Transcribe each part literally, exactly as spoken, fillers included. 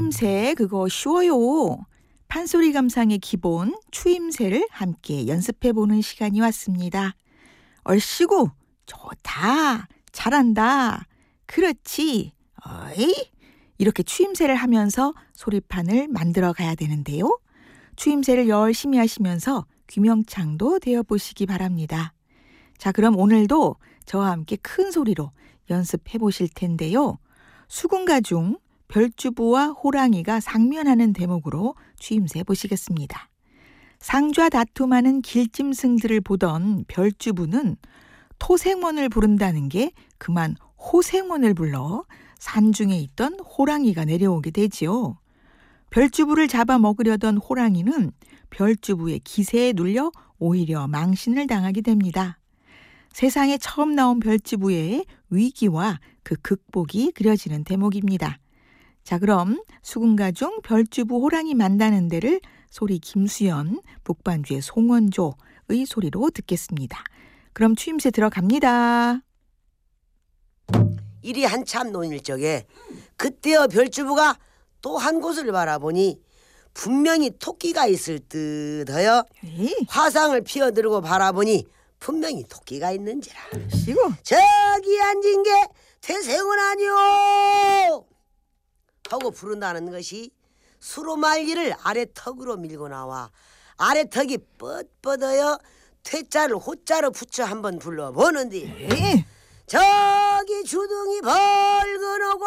추임새 그거 쉬워요. 판소리 감상의 기본 추임새를 함께 연습해보는 시간이 왔습니다. 얼씨구 좋다 잘한다 그렇지 어이 이렇게 추임새를 하면서 소리판을 만들어 가야 되는데요. 추임새를 열심히 하시면서 귀명창도 되어보시기 바랍니다. 자, 그럼 오늘도 저와 함께 큰 소리로 연습해 보실 텐데요. 수군가 중 별주부와 호랑이가 상면하는 대목으로 추임새 보시겠습니다. 상좌 다툼하는 길짐승들을 보던 별주부는 토생원을 부른다는 게 그만 호생원을 불러 산중에 있던 호랑이가 내려오게 되지요. 별주부를 잡아먹으려던 호랑이는 별주부의 기세에 눌려 오히려 망신을 당하게 됩니다. 세상에 처음 나온 별주부의 위기와 그 극복이 그려지는 대목입니다. 자, 그럼 수군가 중 별주부 호랑이 만나는 데를 소리 김수연, 북반주의 송원조의 소리로 듣겠습니다. 그럼 추임새 들어갑니다. 일이 한참 논일 적에 그때여 별주부가 또 한 곳을 바라보니 분명히 토끼가 있을 듯하여 에이. 화상을 피어들고 바라보니 분명히 토끼가 있는지라. 시고. 저기 앉은 게 태생은 아니오 하고 부른다는 것이 수로말기를 아래 턱으로 밀고 나와 아래 턱이 뻣뻣하여 퇴자를 호자로 붙여 한번 불러보는디 에이. 저기 주둥이 벌건하고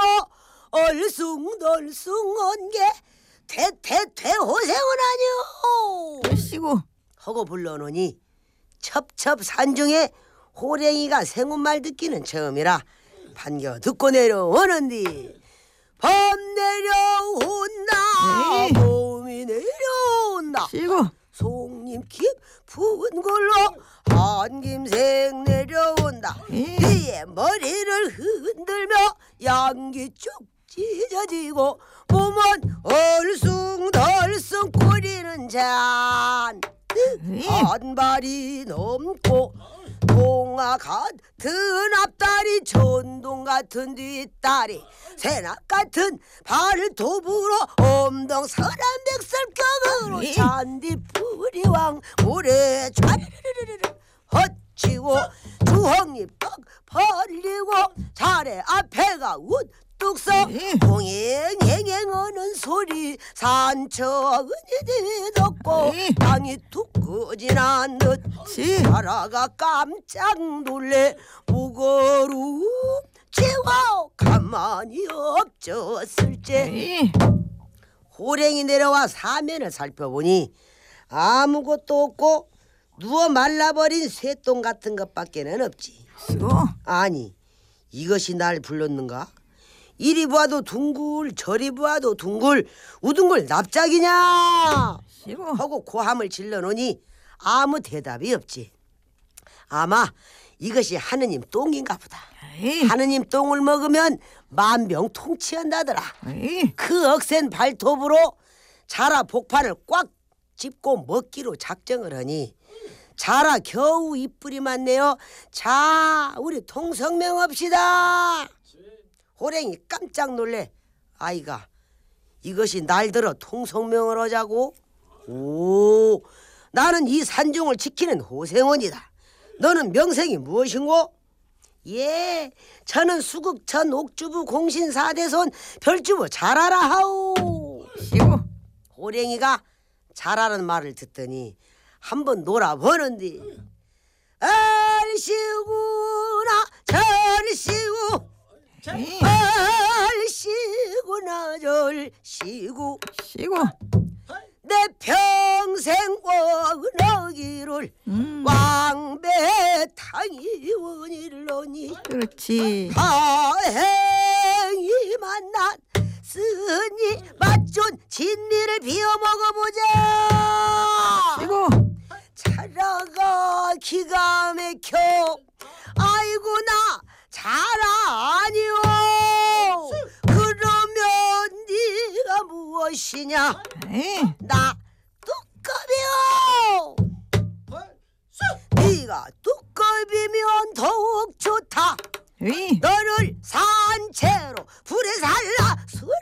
얼숭덜숭한 게 퇴퇴퇴 호생은 아니오 시고. 하고 불러놓으니 첩첩 산중에 호랭이가 생운말 듣기는 처음이라 반겨 듣고 내려오는디 밤 내려온다 에이. 봄이 내려온다 시고. 송님 깊은 걸로 한김생 내려온다 에이. 뒤에 머리를 흔들며 양기 쭉 찢어지고 몸은 얼숭덜숭 꼬리는 잔 에이. 한 발이 넘고 동화 같은 앞다리 전동 같은 뒷다리 새낙 같은 발톱으로 엄동 서란백설격으로 에이. 잔디 뿌리왕 모래 촤르르르르 헛치고 주홍잎 떡 벌리고 자래 앞에가 우뚝 서 에이. 홍행행행하는 소리 산척은 듣고 에이. 땅이 툭 꺼지난 듯 시. 나라가 깜짝 놀래 무거루 채워 가만히 엎졌을째 에이. 호랭이 내려와 사면을 살펴보니 아무것도 없고 누워 말라버린 쇠똥 같은 것밖에는 없지. 시고. 아니 이것이 날 불렀는가? 이리 보아도 둥글 저리 보아도 둥글 우둥글 납작이냐 시고. 하고 고함을 질러놓으니 아무 대답이 없지. 아마 이것이 하느님 똥인가 보다. 에이. 하느님 똥을 먹으면 만병통치한다더라. 에이. 그 억센 발톱으로 자라 복판을 꽉 짚고 먹기로 작정을 하니 자라 겨우 이뿌리만 내어 자 우리 통성명합시다. 호랭이 깜짝 놀래 아이가 이것이 날 들어 통성명을 하자고? 오 나는 이 산중을 지키는 호생원이다. 너는 명색이 무엇인고? 예 저는 수국천 옥주부 공신사대손 별주부 잘하라 하오. 시고. 호랭이가 잘하는 말을 듣더니 한번 놀아보는디 얼씨구나 절씨구 에이. 얼씨구나 절씨구 시고. 내 평생 원하기를 음. 왕배탕이 원일러니 그렇지. 다행히 만난 쓰니 맛좋은 진미를 비워 먹어보자. 시고. 자라가 기가 막혀 아이고 나 자라 아니오. 그러면 네가 무엇이냐? 에이. 나 뚜껑이요. 네가 뚜껑이면 더욱 좋다. 에이. 너를 산채로 불에 살라